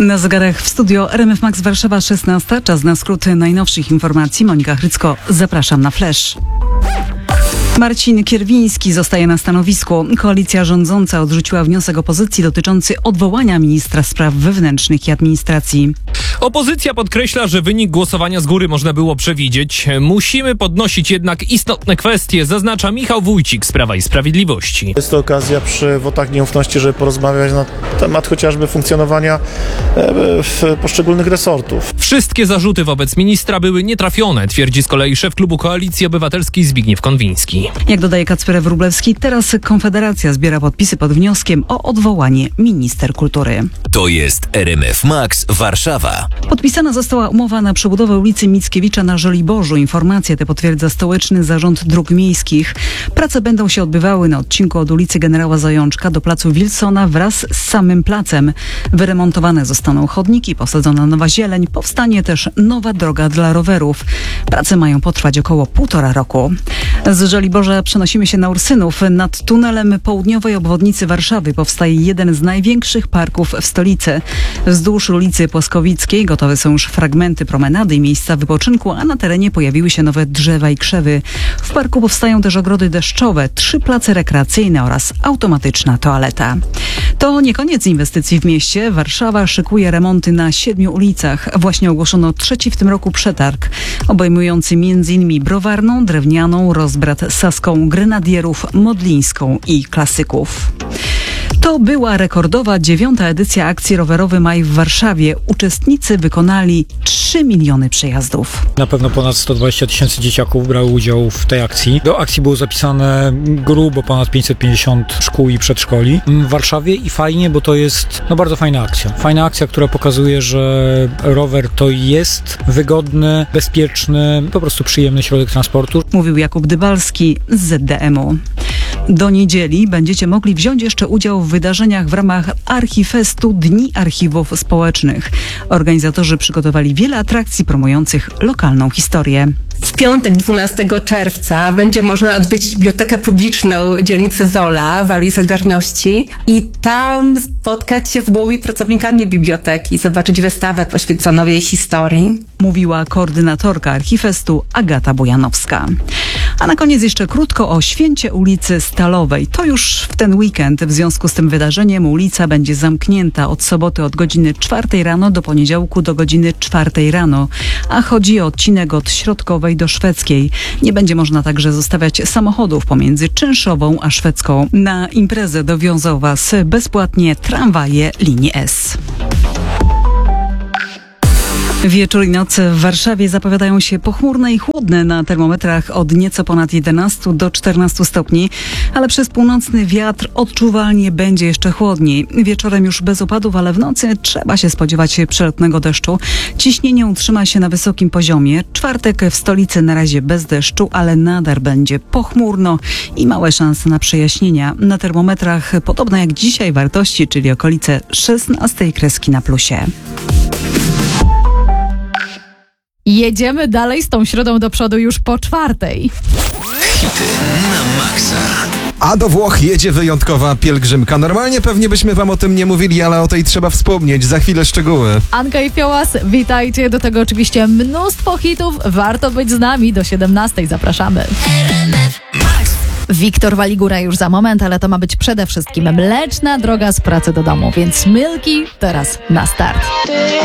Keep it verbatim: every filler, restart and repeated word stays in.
Na zegarach w studio R M F Max Warszawa szesnasta. Czas na skrót najnowszych informacji. Monika Hrycko, zapraszam na Flash. Marcin Kierwiński zostaje na stanowisku. Koalicja rządząca odrzuciła wniosek opozycji dotyczący odwołania ministra spraw wewnętrznych i administracji. Opozycja podkreśla, że wynik głosowania z góry można było przewidzieć. Musimy podnosić jednak istotne kwestie, zaznacza Michał Wójcik z Prawa i Sprawiedliwości. Jest to okazja przy wotach nieufności, żeby porozmawiać na temat chociażby funkcjonowania poszczególnych resortów. Wszystkie zarzuty wobec ministra były nietrafione, twierdzi z kolei szef klubu Koalicji Obywatelskiej Zbigniew Konwiński. Jak dodaje Kacper Wróblewski, teraz Konfederacja zbiera podpisy pod wnioskiem o odwołanie minister kultury. To jest R M F Max Warszawa. Podpisana została umowa na przebudowę ulicy Mickiewicza na Żoliborzu. Informację tę potwierdza Stołeczny Zarząd Dróg Miejskich. Prace będą się odbywały na odcinku od ulicy Generała Zajączka do placu Wilsona wraz z samym placem. Wyremontowane zostaną chodniki, posadzona nowa zieleń, powstanie też nowa droga dla rowerów. Prace mają potrwać około półtora roku. Z Żoliborza przenosimy się na Ursynów. Nad tunelem południowej obwodnicy Warszawy powstaje jeden z największych parków w stolicy. Wzdłuż ulicy Płaskowickiej gotowe są już fragmenty promenady i miejsca wypoczynku, a na terenie pojawiły się nowe drzewa i krzewy. W parku powstają też ogrody deszczowe, trzy place rekreacyjne oraz automatyczna toaleta. To nie koniec inwestycji w mieście. Warszawa szykuje remonty na siedmiu ulicach. Właśnie ogłoszono trzeci w tym roku przetarg, obejmujący między innymi Browarną, Drewnianą, Rozbrat Saską, Grenadierów, Modlińską i Klasyków. To była rekordowa dziewiąta edycja akcji rowerowej Maj w Warszawie. Uczestnicy wykonali trzy miliony przejazdów. Na pewno ponad sto dwadzieścia tysięcy dzieciaków brało udział w tej akcji. Do akcji było zapisane grubo ponad pięćset pięćdziesiąt szkół i przedszkoli w Warszawie i fajnie, bo to jest no, bardzo fajna akcja. Fajna akcja, która pokazuje, że rower to jest wygodny, bezpieczny, po prostu przyjemny środek transportu. Mówił Jakub Dybalski z Z D M u. Do niedzieli będziecie mogli wziąć jeszcze udział w wydarzeniach w ramach Archifestu Dni Archiwów Społecznych. Organizatorzy przygotowali wiele atrakcji promujących lokalną historię. W piątek, dwunastego czerwca, będzie można odwiedzić Bibliotekę Publiczną dzielnicy Zola w Alei Solidarności i tam spotkać się z byłymi pracownikami biblioteki, zobaczyć wystawę poświęconą jej historii. Mówiła koordynatorka Archifestu Agata Bojanowska. A na koniec jeszcze krótko o święcie ulicy Stalowej. To już w ten weekend. W związku z tym wydarzeniem ulica będzie zamknięta od soboty od godziny czwartej rano do poniedziałku do godziny czwartej rano. A chodzi o odcinek od Środkowej do Szwedzkiej. Nie będzie można także zostawiać samochodów pomiędzy Czynszową a Szwedzką. Na imprezę dowiozą Was bezpłatnie tramwaje linii S. Wieczór i noc w Warszawie zapowiadają się pochmurne i chłodne, na termometrach od nieco ponad jedenastu do czternastu stopni, ale przez północny wiatr odczuwalnie będzie jeszcze chłodniej. Wieczorem już bez opadów, ale w nocy trzeba się spodziewać przelotnego deszczu. Ciśnienie utrzyma się na wysokim poziomie. Czwartek w stolicy na razie bez deszczu, ale nadal będzie pochmurno i małe szanse na przejaśnienia. Na termometrach podobne jak dzisiaj wartości, czyli okolice szesnastej kreski na plusie. Jedziemy dalej z tą środą do przodu już po czwartej. Hity na maksa. A do Włoch jedzie wyjątkowa pielgrzymka. Normalnie pewnie byśmy wam o tym nie mówili, ale o tej trzeba wspomnieć. Za chwilę szczegóły. Anka i Fiołas, witajcie. Do tego oczywiście mnóstwo hitów. Warto być z nami. Do siedemnastej zapraszamy. Wiktor Waligura już za moment, ale to ma być przede wszystkim mleczna droga z pracy do domu, więc Milki teraz na start.